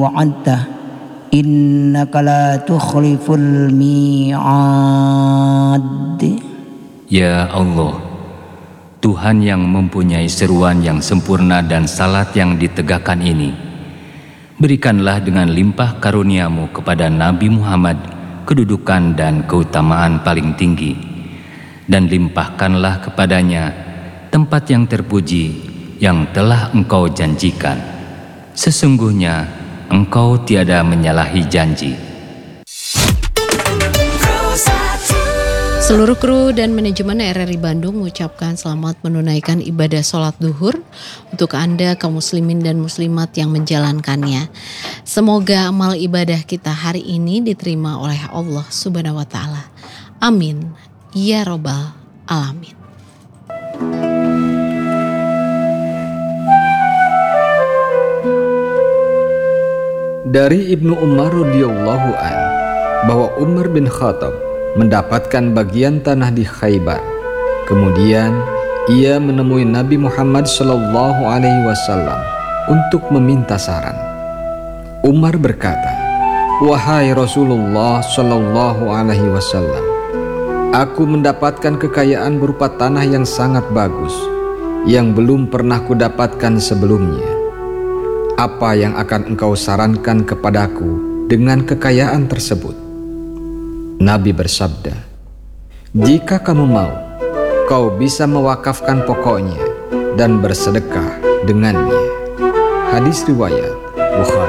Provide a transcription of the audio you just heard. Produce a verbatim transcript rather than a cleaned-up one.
wa'adta innaka la tukhliful mi'ad. Ya Allah, Tuhan yang mempunyai seruan yang sempurna dan salat yang ditegakkan ini, berikanlah dengan limpah karuniamu kepada Nabi Muhammad kedudukan dan keutamaan paling tinggi, dan limpahkanlah kepadanya tempat yang terpuji yang telah Engkau janjikan. Sesungguhnya Engkau tiada menyalahi janji. Seluruh kru dan manajemen R R I Bandung mengucapkan selamat menunaikan ibadah sholat duhur untuk Anda kaum muslimin dan muslimat yang menjalankannya. Semoga amal ibadah kita hari ini diterima oleh Allah Subhanahu wa Ta'ala. Amin ya Robbal Alamin. Dari Ibnu Umar radhiyallahu an bahwa Umar bin Khattab mendapatkan bagian tanah di Khaybar. Kemudian ia menemui Nabi Muhammad shallallahu alaihi wasallam untuk meminta saran. Umar berkata, "Wahai Rasulullah shallallahu alaihi wasallam, aku mendapatkan kekayaan berupa tanah yang sangat bagus yang belum pernah kudapatkan sebelumnya. Apa yang akan engkau sarankan kepadaku dengan kekayaan tersebut?" Nabi bersabda, "Jika kamu mau, kau bisa mewakafkan pokoknya dan bersedekah dengannya." Hadis riwayat Bukhari.